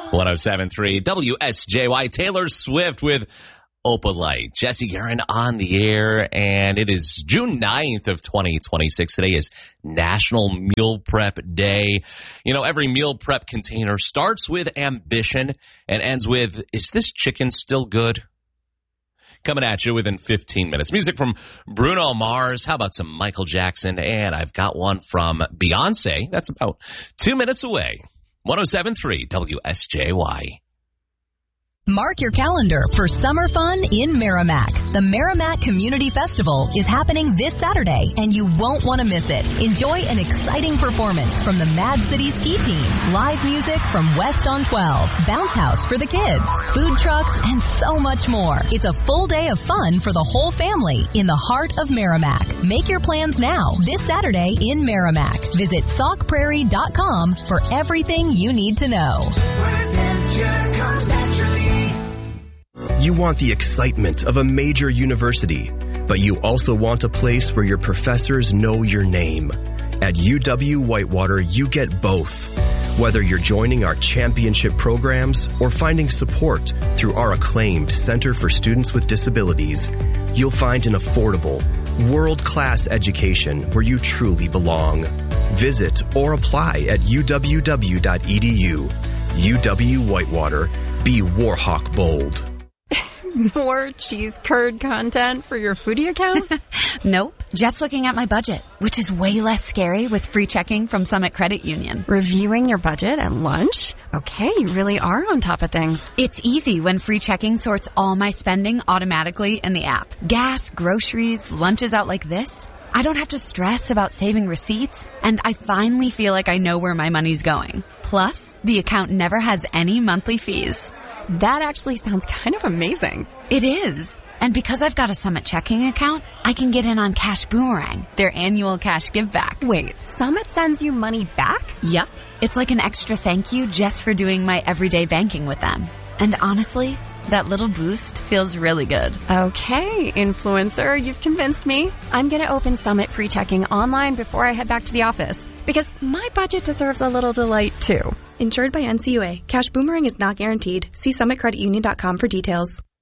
107.3 WSJY. Taylor Swift with Opalite. Jesse Guerin on the air, and it is June 9th of 2026. Today is National Meal Prep Day. You know, every meal prep container starts with ambition and ends with, is this chicken still good? Coming at you within 15 minutes. Music from Bruno Mars. How about some Michael Jackson? And I've got one from Beyonce. That's about 2 minutes away. 107.3 WSJY. Mark your calendar for summer fun in Merrimack. The Merrimack Community Festival is happening this Saturday, and you won't want to miss it. Enjoy an exciting performance from the Mad City Ski Team, live music from West on 12, bounce house for the kids, food trucks, and so much more. It's a full day of fun for the whole family in the heart of Merrimack. Make your plans now this Saturday in Merrimack. Visit saukprairie.com for everything you need to know. You want the excitement of a major university, but you also want a place where your professors know your name. At UW-Whitewater, you get both. Whether you're joining our championship programs or finding support through our acclaimed Center for Students with Disabilities, you'll find an affordable, world-class education where you truly belong. Visit or apply at uww.edu. UW-Whitewater. Be Warhawk bold. More cheese curd content for your foodie account? Nope. Just looking at my budget, which is way less scary with free checking from Summit Credit Union. Reviewing your budget at lunch? Okay, you really are on top of things. It's easy when free checking sorts all my spending automatically in the app. Gas, groceries, lunches out like this. I don't have to stress about saving receipts, and I finally feel like I know where my money's going. Plus, the account never has any monthly fees. That actually sounds kind of amazing. It is. And because I've got a Summit checking account, I can get in on Cash Boomerang, their annual cash give back. Wait, Summit sends you money back? Yep. It's like an extra thank you just for doing my everyday banking with them. And honestly, that little boost feels really good. Okay, influencer, you've convinced me. I'm going to open Summit free checking online before I head back to the office, because my budget deserves a little delight too. Insured by NCUA. Cash Boomerang is not guaranteed. See summitcreditunion.com for details.